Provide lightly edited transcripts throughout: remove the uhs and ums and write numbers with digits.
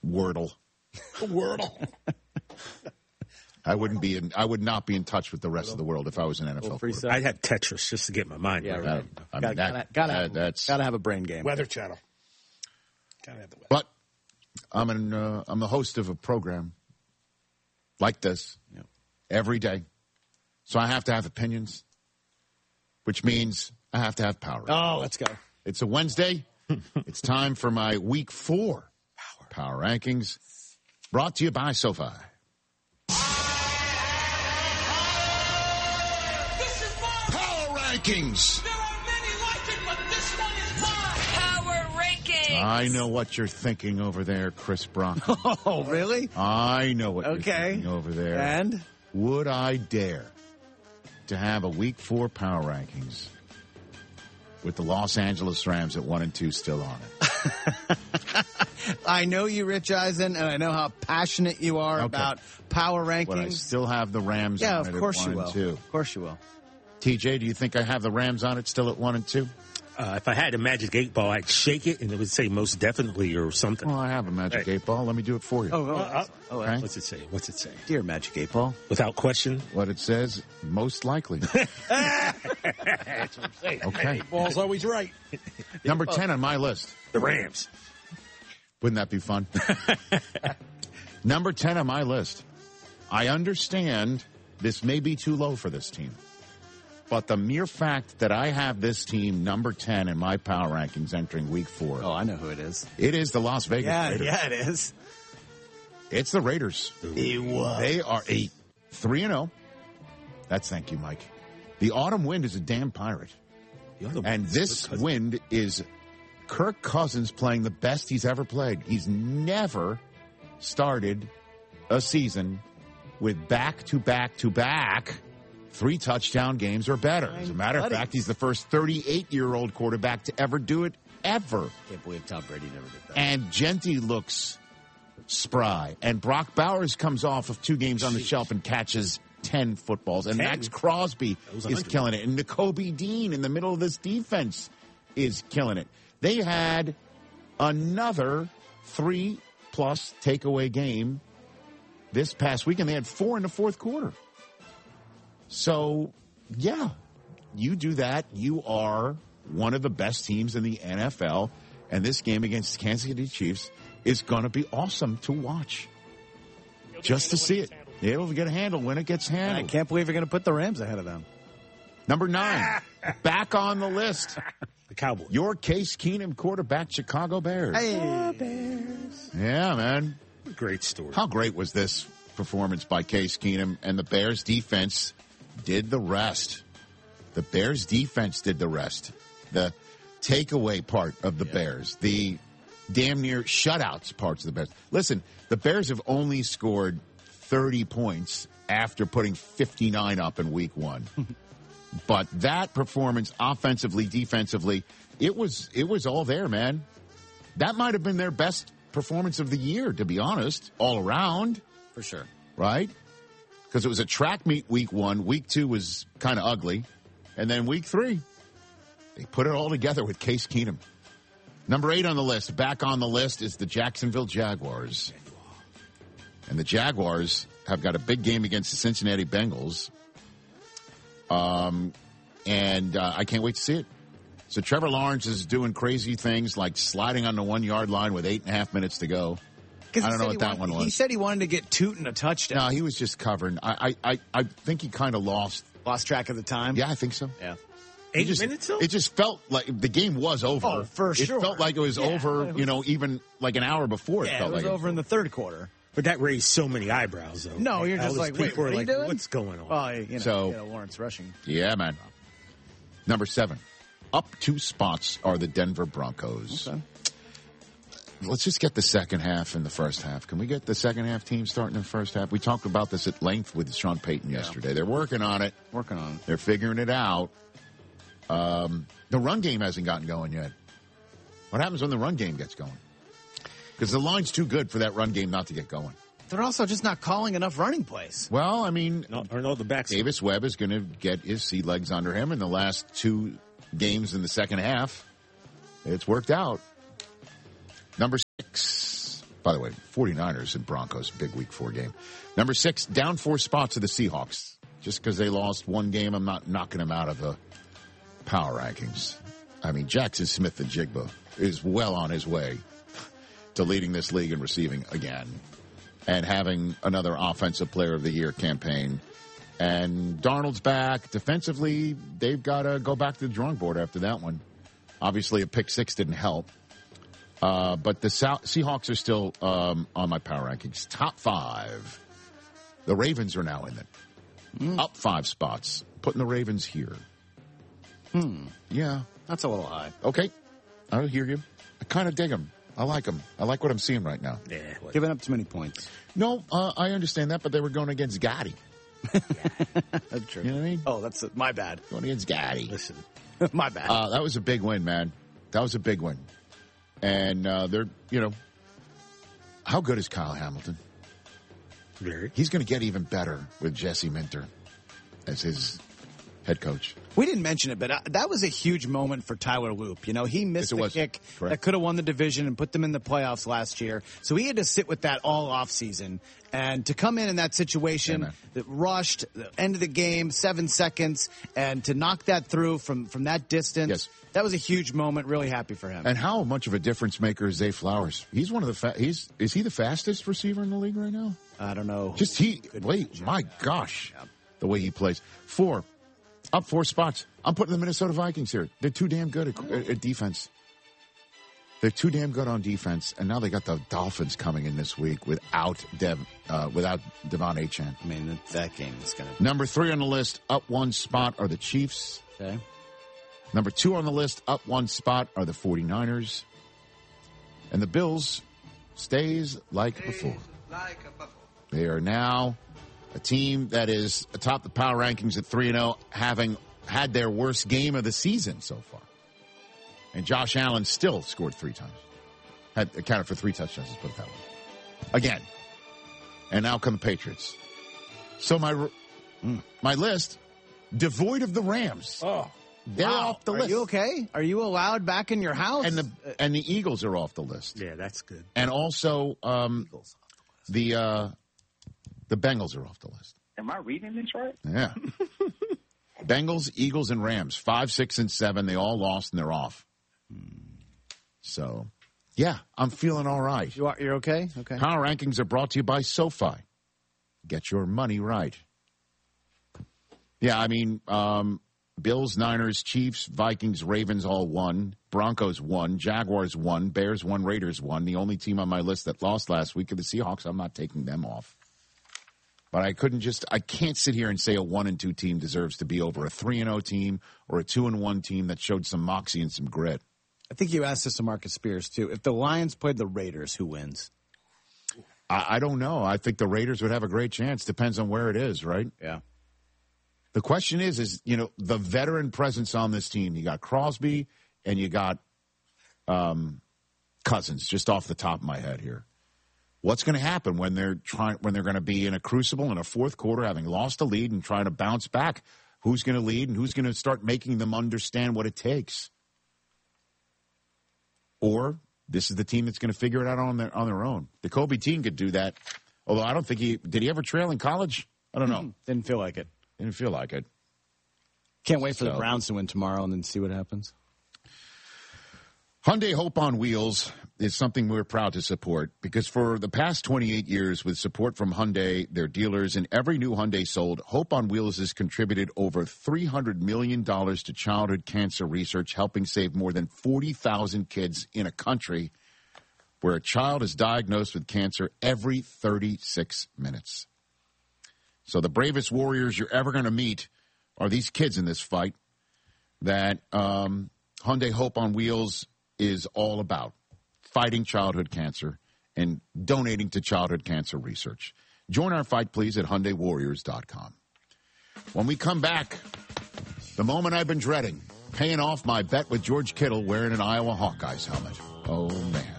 Wordle. Wordle. I would not be in touch with the rest of the world if I was an NFL quarterback. I'd have Tetris just to get my mind right. Gotta have a brain game. Weather Channel. Gotta have the weather. But I'm the host of a program like this every day. So I have to have opinions, which means I have to have power. Oh, let's go. It's a Wednesday. It's time for my Week 4 Power Rankings, brought to you by SoFi. Power Rankings. There are many like it, but this one is mine. Power Rankings. I know what you're thinking over there, Chris Brock. Oh, really? I know what you're thinking over there. And? Would I dare to have a Week 4 Power Rankings with the Los Angeles Rams at 1 and 2 still on it? I know you, Rich Eisen, and I know how passionate you are about power rankings. But I still have the Rams on it at 1 and 2. Of course you will. TJ, do you think I have the Rams on it still at 1 and 2? If I had a magic 8 ball, I'd shake it, and it would say most definitely or something. Well, I have a magic 8 ball. Let me do it for you. Okay. What's it say? What's it say? Dear Magic 8 Ball. Without question? What it says, most likely. That's what I'm saying. Okay. 8 ball's always right. Number 10 on my list. The Rams. Wouldn't that be fun? Number 10 on my list. I understand this may be too low for this team. But the mere fact that I have this team number 10 in my power rankings entering Week 4. Oh, I know who it is. It is the Las Vegas Raiders. Yeah, it is. It's the Raiders. It was. They are 3-0. That's thank you, Mike. The autumn wind is a damn pirate. And this wind is Kirk Cousins playing the best he's ever played. He's never started a season with back-to-back-to-back 3 touchdown games or better. As a matter of fact, he's the first 38-year-old quarterback to ever do it, ever. Can't believe Tom Brady never did that. And Gentry looks spry. And Brock Bowers comes off of 2 games on the shelf and catches 10 footballs. And Max Crosby is killing it. And Nakobe Dean in the middle of this defense is killing it. They had another 3+ takeaway game this past week, and they had 4 in the fourth quarter. So, yeah, you do that. You are one of the best teams in the NFL, and this game against the Kansas City Chiefs is going to be awesome to watch. Just to see it. It'll get a handle when it gets handled. I can't believe you're going to put the Rams ahead of them. Number 9, back on the list. The Cowboys. Your Case Keenum quarterback, Chicago Bears. Hey, Bears. Yeah, man. Great story. How great was this performance by Case Keenum? And the Bears defense did the rest. The Bears defense did the rest. The takeaway part of the Bears. The damn near shutouts parts of the Bears. Listen, the Bears have only scored 30 points after putting 59 up in Week 1. But that performance, offensively, defensively, it was all there, man. That might have been their best performance of the year, to be honest, all around. For sure. Right? Because it was a track meet Week 1. Week 2 was kind of ugly. And then Week 3, they put it all together with Case Keenum. Number 8 on the list, back on the list, is the Jacksonville Jaguars. And the Jaguars have got a big game against the Cincinnati Bengals. And I can't wait to see it. So Trevor Lawrence is doing crazy things like sliding on the 1-yard line with 8.5 minutes to go. I don't know what that one was. He said he wanted to get Tootin a touchdown. No, he was just covering. I think he kind of lost track of the time. Yeah, I think so. Yeah. 8 minutes though? It just felt like the game was over. Oh, for sure. It felt like it was over, even like an hour before. Yeah, it felt it was like over in the third quarter. But that raised so many eyebrows, though. No, you're just like, wait, people what are are you doing? What's going on? Well, Lawrence rushing. Yeah, man. Number 7. Up 2 spots are the Denver Broncos. Okay. Let's just get the second half and the first half. Can we get the second half team starting in the first half? We talked about this at length with Sean Payton yesterday. They're working on it. They're figuring it out. The run game hasn't gotten going yet. What happens when the run game gets going? Because the line's too good for that run game not to get going. They're also just not calling enough running plays. Well, I mean, the backs. Davis Webb is going to get his sea legs under him in the last 2 games in the second half. It's worked out. Number 6, By the way, 49ers and Broncos, big Week 4 game. Number 6, down 4 spots to the Seahawks. Just because they lost one game, I'm not knocking them out of the power rankings. I mean, Jackson Smith-Njigba is well on his way to leading this league in receiving again and having another Offensive Player of the Year campaign. And Darnold's back. Defensively, they've got to go back to the drawing board after that one. Obviously, a pick 6 didn't help. But the Seahawks are still on my power rankings. Top 5. The Ravens are now in it. Up 5 spots. Putting the Ravens here. Yeah. That's a little high. Okay. I hear you. I kind of dig them. I like them. I like what I'm seeing right now. Yeah. Giving up too many points. No, I understand that, but they were going against Gotti. That's true. You know what I mean? Oh, that's my bad. Going against Gotti. Listen. My bad. That was a big win, man. That was a big win. And they're, how good is Kyle Hamilton? Very. He's going to get even better with Jesse Minter as his head coach. We didn't mention it, but that was a huge moment for Tyler Loop. He missed the kick that could have won the division and put them in the playoffs last year. So he had to sit with that all offseason. And to come in that situation, that rushed, the end of the game, 7 seconds, and to knock that through from that distance, that was a huge moment. Really happy for him. And how much of a difference maker is Zay Flowers? He's one of the is he the fastest receiver in the league right now? I don't know. My gosh, the way he plays. 4. Up 4 spots. I'm putting the Minnesota Vikings here. They're too damn good at defense. They're too damn good on defense, and now they got the Dolphins coming in this week without Devon Achane. I mean, that game is going to... Number 3 on the list, up 1 spot, are the Chiefs. Okay. Number 2 on the list, up 1 spot, are the 49ers. And the Bills stays like before. They are now a team that is atop the power rankings at 3-0, having had their worst game of the season so far. And Josh Allen still scored 3 times. Accounted for 3 touchdowns, let's put it that way. Again. And now come the Patriots. So my list, devoid of the Rams. Oh. They're off the list. Are you okay? Are you allowed back in your house? And the Eagles are off the list. Yeah, that's good. And also the Bengals are off the list. Am I reading this right? Yeah. Bengals, Eagles, and Rams. 5, 6, and 7. They all lost and they're off. So, yeah, I'm feeling all right. You're okay? Okay. Power rankings are brought to you by SoFi. Get your money right. Yeah, I mean, Bills, Niners, Chiefs, Vikings, Ravens all won. Broncos won. Jaguars won. Bears won. Raiders won. The only team on my list that lost last week are the Seahawks. I'm not taking them off. But I can't sit here and say a 1-2 team deserves to be over a 3-0 team or a 2-1 team that showed some moxie and some grit. I think you asked this to Marcus Spears, too. If the Lions played the Raiders, who wins? I don't know. I think the Raiders would have a great chance. Depends on where it is, right? Yeah. The question is, the veteran presence on this team. You got Crosby and you got Cousins, just off the top of my head here. What's going to happen when they're going to be in a crucible in a fourth quarter, having lost a lead and trying to bounce back? Who's going to lead and who's going to start making them understand what it takes? Or this is the team that's going to figure it out on their own. The Kobe team could do that. Although I don't think did he ever trail in college? I don't know. Didn't feel like it. Didn't feel like it. Can't wait for the Browns to win tomorrow and then see what happens. Hyundai Hope on Wheels is something we're proud to support because for the past 28 years, with support from Hyundai, their dealers, and every new Hyundai sold, Hope on Wheels has contributed over $300 million to childhood cancer research, helping save more than 40,000 kids in a country where a child is diagnosed with cancer every 36 minutes. So the bravest warriors you're ever going to meet are these kids in this fight that Hyundai Hope on Wheels is all about, fighting childhood cancer and donating to childhood cancer research. Join our fight, please, at HyundaiWarriors.com. When we come back, the moment I've been dreading, paying off my bet with George Kittle wearing an Iowa Hawkeyes helmet. Oh, man.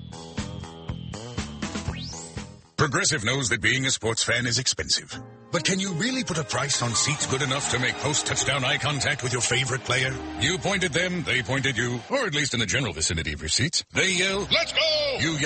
Progressive knows that being a sports fan is expensive. But can you really put a price on seats good enough to make post-touchdown eye contact with your favorite player? You point at them, they point at you, or at least in the general vicinity of your seats. They yell, "Let's go!" You